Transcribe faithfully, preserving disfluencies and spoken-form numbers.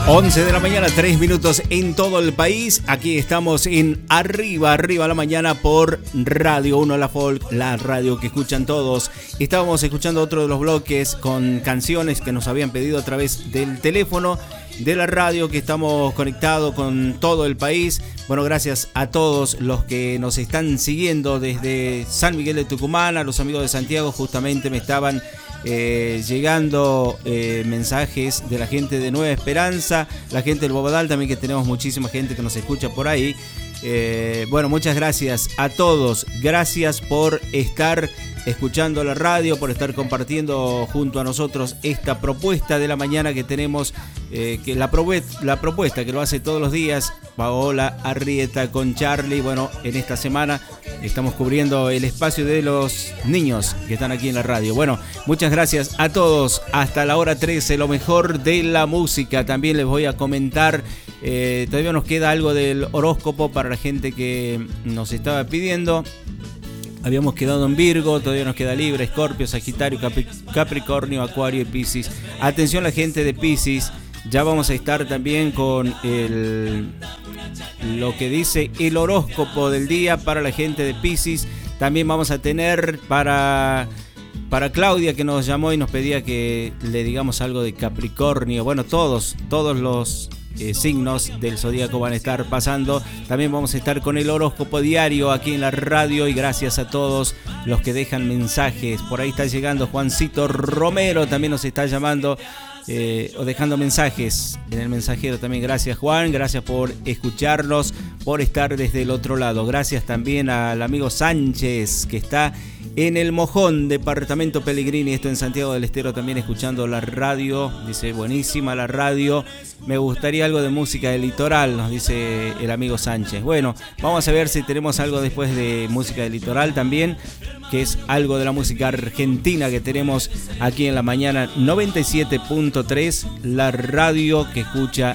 once de la mañana, tres minutos en todo el país. Aquí estamos en Arriba, Arriba a la Mañana por Radio uno La Folk, la radio que escuchan todos. Estábamos escuchando otro de los bloques con canciones que nos habían pedido a través del teléfono de la radio, que estamos conectados con todo el país. Bueno, gracias a todos los que nos están siguiendo desde San Miguel de Tucumán, a los amigos de Santiago. Justamente me estaban Eh, llegando eh, mensajes de la gente de Nueva Esperanza, la gente del Bobadal también, que tenemos muchísima gente que nos escucha por ahí. Eh, bueno, muchas gracias a todos, gracias por estar escuchando la radio, por estar compartiendo junto a nosotros esta propuesta de la mañana que tenemos, eh, que la, la propuesta que lo hace todos los días Paola Arrieta con Charlie. Bueno, en esta semana estamos cubriendo el espacio de los niños que están aquí en la radio. Bueno, muchas gracias a todos. Hasta la hora trece, lo mejor de la música. También les voy a comentar, eh, todavía nos queda algo del horóscopo para la gente que nos estaba pidiendo. Habíamos quedado en Virgo, todavía nos queda Libra, Escorpio, Sagitario, Capri- Capricornio, Acuario y Piscis. Atención la gente de Piscis, ya vamos a estar también con el, lo que dice el horóscopo del día para la gente de Piscis. También vamos a tener para, para Claudia, que nos llamó y nos pedía que le digamos algo de Capricornio. Bueno, todos, todos los Eh, signos del zodíaco van a estar pasando. También vamos a estar con el horóscopo diario aquí en la radio, y gracias a todos los que dejan mensajes. Por ahí está llegando Juancito Romero, también nos está llamando eh, o dejando mensajes en el mensajero también. Gracias, Juan, gracias por escucharnos, por estar desde el otro lado. Gracias también al amigo Sánchez, que está en el Mojón, departamento Pellegrini, esto en Santiago del Estero, también escuchando la radio. Dice, buenísima la radio, me gustaría algo de música del litoral, nos dice el amigo Sánchez. Bueno, vamos a ver si tenemos algo después de música del litoral también, que es algo de la música argentina que tenemos aquí en la mañana. Noventa y siete punto tres, la radio que escucha